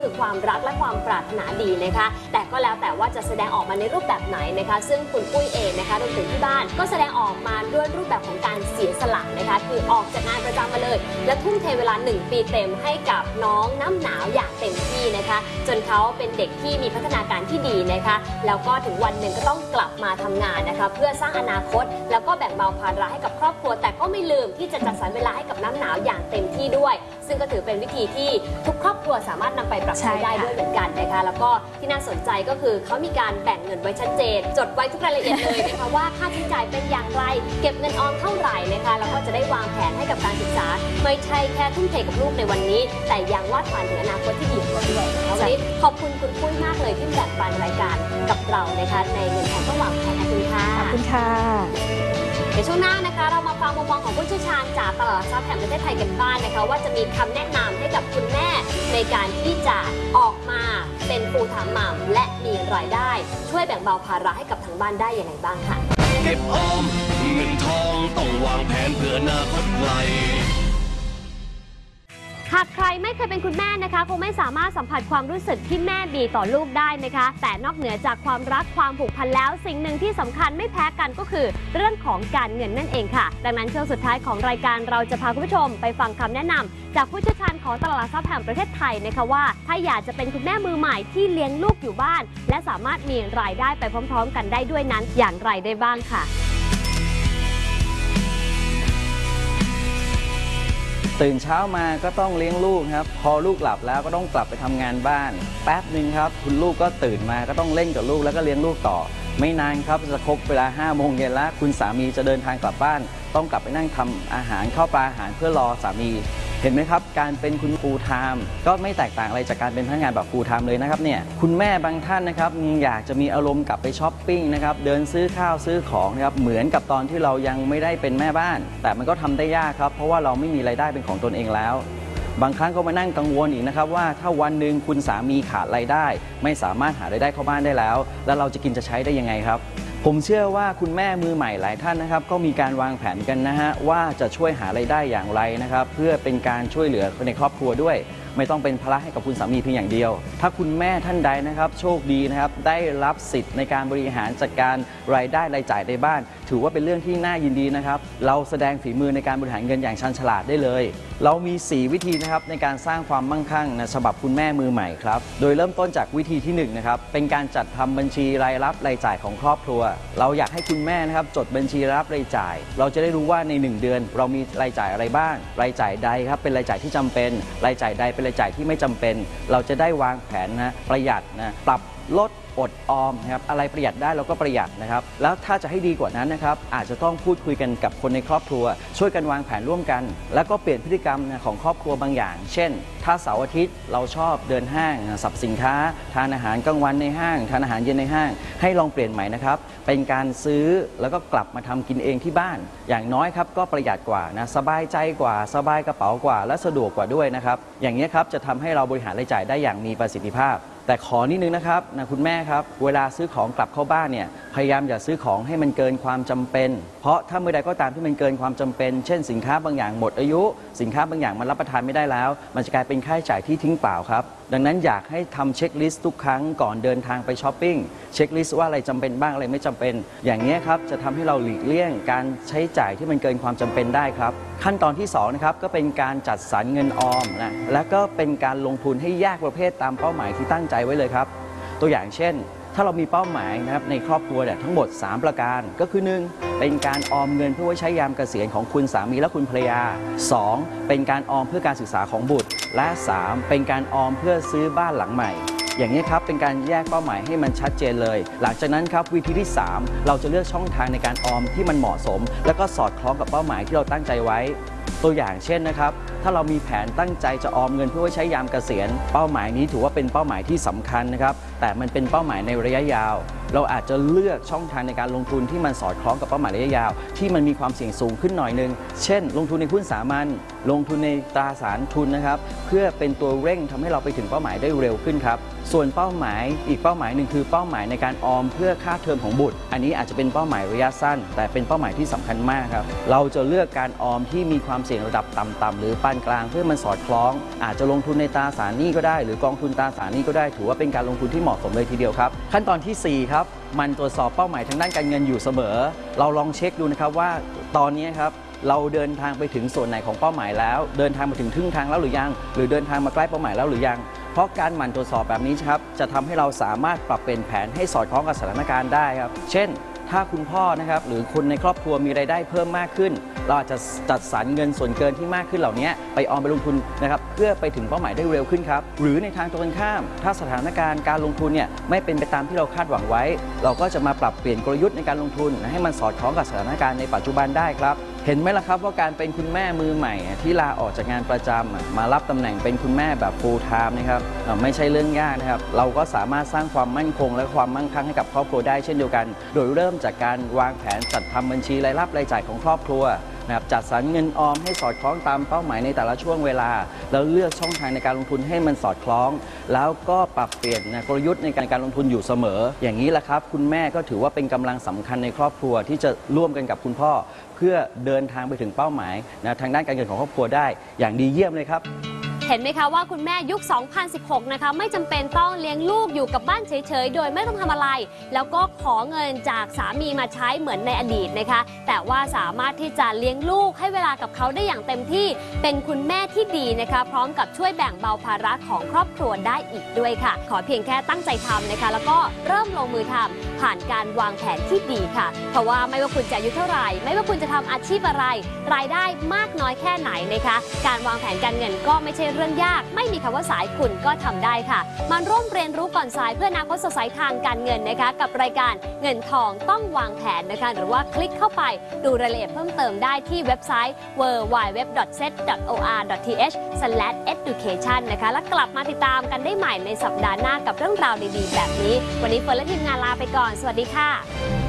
คือความรักและความปรารถนาดีนะคะแต่ก็แล้วแต่ว่าจะแสดงออกมาในรูปแบบไหนนะคะซึ่งคุณปุ้ยเองนะคะรวมถึงที่บ้านก็แสดงออกมาด้วยรูปแบบของการเสียสละนะคะคือออกจากงานประจำมาเลยและทุ่มเทเวลา1 ปีเต็มให้กับน้องน้ำหนาวอย่างเต็มที่นะคะจนเขาเป็นเด็กที่มีพัฒนาการที่ดีนะคะแล้วก็ถึงวันหนึ่งก็ต้องกลับมาทำงานนะคะเพื่อสร้างอนาคตแล้วก็แบ่งเบาภาระให้กับครอบครัวแต่ก็ไม่ลืมที่จะจัดสรรเวลาให้กับน้ำหนาวอย่างเต็มที่ด้วยซึ่งก็ถือเป็นวิธีที่ทุกครอบครัวสามารถนำไปปรับใช้ได้ด้วยเหมือนกันนะคะแล้วก็ที่น่าสนใจก็คือเขามีการแบ่งเงินไว้ชัดเจนจดไว้ทุกรายละเอียดเลยนะคะว่าค่าใช้จ่ายเป็นอย่างไรเก็บเงินออมเท่าไหร่นะคะแล้วก็จะได้วางแผนให้กับการศึกษาไม่ใช่แค่ทุ่มเทกับลูกในวันนี้แต่ยังวาดฝันถึงอนาคตที่ดีของเขาด้วยวันนี้ขอบคุณคุณปุ้ยมากเลยที่แบ่งปันรายการกับเรานะคะในเงินทองต้องวางแผนขอบคุณค่ะขอบคุณค่ะในช่วงหน้านะคะเรามาฟังมุมมองของผู้เชี่ยวชาญจากตลาดหลักทรัพย์แห่งประเทศไทยกันบ้างนะคะว่าจะมีคำแนะนำให้กับคุณแม่ในการที่จะออกมาเป็นฟูลไทม์มัมและมีรายได้ช่วยแบ่งเบาภาระให้กับทางบ้านได้อย่างไรบ้างค่ะเก็บออมเงินทองต้องวางแผนเพื่ออนาคตไกลหากใครไม่เคยเป็นคุณแม่นะคะคงไม่สามารถสัมผัสความรู้สึกที่แม่มีต่อลูกได้นะคะแต่นอกเหนือจากความรักความผูกพันแล้วสิ่งหนึ่งที่สำคัญไม่แพ้กันก็คือเรื่องของการเงินนั่นเองค่ะดังนั้นช่วงสุดท้ายของรายการเราจะพาคุณผู้ชมไปฟังคำแนะนำจากผู้เชี่ยวชาญของตลาดหลักทรัพย์แห่งประเทศไทยนะคะว่าถ้าอยากจะเป็นคุณแม่มือใหม่ที่เลี้ยงลูกอยู่บ้านและสามารถมีรายได้ไปพร้อมๆกันได้ด้วยนั้นอย่างไรได้บ้างค่ะตื่นเช้ามาก็ต้องเลี้ยงลูกครับพอลูกหลับแล้วก็ต้องกลับไปทำงานบ้านแป๊บหนึ่งครับคุณลูกก็ตื่นมาก็ต้องเล่นกับลูกแล้วก็เลี้ยงลูกต่อไม่นานครับจะครบเวลา 5 โมงเย็นแล้วคุณสามีจะเดินทางกลับบ้านต้องกลับไปนั่งทำอาหารข้าวปลาอาหารเพื่อรอสามีเห็นไหมครับการเป็นคุณฟูลไทม์ก็ไม่แตกต่างอะไรจากการเป็นพนักงานแบบฟูลไทม์เลยนะครับเนี่ยคุณแม่บางท่านนะครับอยากจะมีอารมณ์กลับไปช้อปปิ้งนะครับเดินซื้อข้าวซื้อของนะครับเหมือนกับตอนที่เรายังไม่ได้เป็นแม่บ้านแต่มันก็ทำได้ยากครับเพราะว่าเราไม่มีรายได้เป็นของตนเองแล้วบางครั้งก็มานั่งกังวลอีกนะครับว่าถ้าวันหนึ่งคุณสามีขาดรายได้ไม่สามารถหารายได้เข้าบ้านได้แล้วเราจะกินจะใช้ได้ยังไงครับผมเชื่อว่าคุณแม่มือใหม่หลายท่านนะครับก็มีการวางแผนกันนะฮะว่าจะช่วยหารายได้อย่างไรนะครับเพื่อเป็นการช่วยเหลือคนในครอบครัวด้วยไม่ต้องเป็นภาระให้กับคุณสามีเพียงอย่างเดียวถ้าคุณแม่ท่านใดนะครับโชคดีนะครับได้รับสิทธิ์ในการบริหารจัดการรายได้รายจ่ายในบ้านถือว่าเป็นเรื่องที่น่ายินดีนะครับเราแสดงฝีมือในการบริหารเงินอย่างชันฉลาดได้เลยเรามี4วิธีนะครับในการสร้างความมั่งคั่งในฉบับคุณแม่มือใหม่ครับโดยเริ่มต้นจากวิธีที่1นะครับเป็นการจัดทำบัญชีรายรับรายจ่ายของครอบครัวเราอยากให้คุณแม่นะครับจดบัญชีรายรับรายจ่ายเราจะได้รู้ว่าใน1 เดือนเรามีรายจ่ายอะไรบ้างรายจ่ายใดครับเป็นรายจ่ายที่จำเป็นรายจ่ายใดเป็นรายจ่ายที่ไม่จำเป็นเราจะได้วางแผนนะประหยัดนะปรับลดอดออมนะครับอะไรประหยัดได้เราก็ประหยัดนะครับแล้วถ้าจะให้ดีกว่านั้นนะครับอาจจะต้องพูดคุยกันกับคนในครอบครัวช่วยกันวางแผนร่วมกันแล้วก็เปลี่ยนพฤติกรรมของครอบครัวบางอย่างเช่นถ้าเสาร์อาทิตย์เราชอบเดินห้างสรรพสินค้าทานอาหารกลางวันในห้างทานอาหารเย็นในห้างให้ลองเปลี่ยนใหม่นะครับเป็นการซื้อแล้วก็กลับมาทำกินเองที่บ้านอย่างน้อยครับก็ประหยัดกว่านะสบายใจกว่าสบายกระเป๋ากว่าและสะดวกกว่าด้วยนะครับอย่างนี้ครับจะทำให้เราบริหารรายจ่ายได้อย่างมีประสิทธิภาพแต่ขอนิดนึงนะครับคุณแม่ครับเวลาซื้อของกลับเข้าบ้านเนี่ยพยายามอย่าซื้อของให้มันเกินความจำเป็นเพราะถ้าเมื่อใดก็ตามที่มันเกินความจำเป็นเช่นสินค้าบางอย่างหมดอายุสินค้าบางอย่างมันรับประทานไม่ได้แล้วมันจะกลายเป็นค่าใช้จ่ายที่ทิ้งเปล่าครับดังนั้นอยากให้ทำเช็คลิสต์ทุกครั้งก่อนเดินทางไปช้อปปิ้งเช็คลิสต์ว่าอะไรจำเป็นบ้างอะไรไม่จำเป็นอย่างนี้ครับจะทำให้เราหลีกเลี่ยงการใช้จ่ายที่มันเกินความจำเป็นได้ครับขั้นตอนที่2นะครับก็เป็นการจัดสรรเงินออมนะและก็เป็นการลงทุนให้แยกประเภทตามเป้าหมายที่ตั้งใจไว้เลยครับตัวอย่างเช่นถ้าเรามีเป้าหมายนะครับในครอบครัวเนี่ยทั้งหมด3ประการก็คือ1เป็นการออมเงินเพื่อไว้ใช้ยามเกษียณของคุณสามีและคุณภรรยา2เป็นการออมเพื่อการศึกษาของบุตรและ3เป็นการออมเพื่อซื้อบ้านหลังใหม่อย่างนี้ครับเป็นการแยกเป้าหมายให้มันชัดเจนเลยหลังจากนั้นครับวิธีที่3เราจะเลือกช่องทางในการออมที่มันเหมาะสมและก็สอดคล้องกับเป้าหมายที่เราตั้งใจไว้ตัวอย่างเช่นนะครับถ้าเรามีแผนตั้งใจจะออมเงินเพื่อไว้ใช้ยามเกษียณเป้าหมายนี้ถือว่าเป็นเป้าหมายที่สำคัญนะครับแต่มันเป็นเป้าหมายในระยะยาวเราอาจจะเลือกช่องทางในการลงทุนที่มันสอดคล้องกับเป้าหมายระยะยาวที่มันมีความเสี่ยงสูงขึ้นหน่อยนึงเช่นลงทุนในหุ้นสามัญลงทุนในตราสารทุนนะครับเพื่อเป็นตัวเร่งทำให้เราไปถึงเป้าหมายได้เร็วขึ้นครับส่วนเป้าหมายอีกเป้าหมายหนึ่งคือเป้าหมายในการออมเพื่อค่าเทอมของบุตรอันนี้อาจจะเป็นเป้าหมายระยะสั้นแต่เป็นเป้าหมายที่สำคัญมากครับเราจะเลือกการออมที่มีความเสี่ยงสี่ยงระดับต่ำๆหรือปานกลางเพื่อมันสอดคล้องอาจจะลงทุนในตราสารหนี้ก็ได้หรือกองทุนตราสารหนี้ก็ได้ถือว่าเป็นการลงทุนที่เหมาะสมเลยทีเดียวครับขั้นตอนที่4ครับมันตรวจสอบเป้าหมายทางด้านการเงินอยู่เสมอเราลองเช็คดูนะครับว่าตอนนี้ครับเราเดินทางไปถึงส่วนไหนของเป้าหมายแล้วเดินทางมาถึงครึ่งทางแล้วหรือยังหรือเดินทางมาใกล้เป้าหมายแล้วหรือยังเพราะการหมั่นตรวจสอบแบบนี้ครับจะทำให้เราสามารถปรับเปลี่ยนแผนให้สอดคล้องกับสถานการณ์ได้ครับเช่นถ้าคุณพ่อนะครับหรือคนในครอบครัวมีรายได้เพิ่มมากขึ้นเราอาจจะจัดสรรเงินส่วนเกินที่มากขึ้นเหล่านี้ไปออมไปลงทุนนะครับเพื่อไปถึงเป้าหมายได้เร็วขึ้นครับหรือในทางตรงกันข้ามถ้าสถานการณ์การลงทุนเนี่ยไม่เป็นไปตามที่เราคาดหวังไว้เราก็จะมาปรับเปลี่ยนกลยุทธ์ในการลงทุนให้มันสอดคล้องกับสถานการณ์ในปัจจุบันได้ครับเห็นไหมล่ะครับว่าการเป็นคุณแม่มือใหม่ที่ลาออกจากงานประจำมารับตำแหน่งเป็นคุณแม่แบบ full time นะครับไม่ใช่เรื่องยากนะครับเราก็สามารถสร้างความมั่นคงและความมั่งคั่งให้กับครอบครัวได้เช่นเดียวกันโดยเริ่มจากการวางแผนจัดทำบัญชีรายรับรายจ่ายของครอบครัวนะครับจัดสรรเงินออมให้สอดคล้องตามเป้าหมายในแต่ละช่วงเวลาแล้วเลือกช่องทางในการลงทุนให้มันสอดคล้องแล้วก็ปรับเปลี่ยนกลยุทธ์ในการลงทุนอยู่เสมออย่างนี้แหละครับคุณแม่ก็ถือว่าเป็นกำลังสำคัญในครอบครัวที่จะร่วมกันกับคุณพ่อเพื่อเดินทางไปถึงเป้าหมายทางด้านการเงินของครอบครัวได้อย่างดีเยี่ยมเลยครับเห็นไหมคะว่าคุณแม่ยุค 2016 นะคะไม่จำเป็นต้องเลี้ยงลูกอยู่กับบ้านเฉยๆ โดยไม่ต้องทำอะไร แล้วก็ขอเงินจากสามีมาใช้เหมือนในอดีตนะคะ แต่ว่าสามารถที่จะเลี้ยงลูกให้เวลากับเขาได้อย่างเต็มที่ เป็นคุณแม่ที่ดีนะคะ พร้อมกับช่วยแบ่งเบาภาระของครอบครัวได้อีกด้วยค่ะ ขอเพียงแค่ตั้งใจทำนะคะ แล้วก็เริ่มลงมือทำผ่านการวางแผนที่ดีค่ะ เพราะว่าไม่ว่าคุณจะอายุเท่าไหร่ไม่ว่าคุณจะทำอาชีพอะไรรายได้มากน้อยแค่ไหนนะคะการวางแผนการเงินก็ไม่ใช่เรื่องยากไม่มีคำว่าสายคุณก็ทำได้ค่ะมาร่วมเรียนรู้ก่อนสายเพื่ออนาคตสดใสทางการเงินนะคะกับรายการเงินทองต้องวางแผนนะคะหรือว่าคลิกเข้าไปดูรายละเอียดเพิ่มเติมได้ที่เว็บไซต์ www.set.or.th/education นะคะและกลับมาติดตามกันได้ใหม่ในสัปดาห์หน้ากับเรื่องราวดีๆแบบนี้วันนี้เฟิร์นและทีมงานลาไปก่อนสวัสดีค่ะ